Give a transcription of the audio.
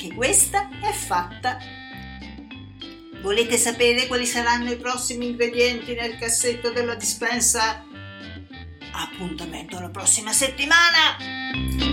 anche questa è fatta. Volete sapere quali saranno i prossimi ingredienti nel cassetto della dispensa? Appuntamento alla prossima settimana!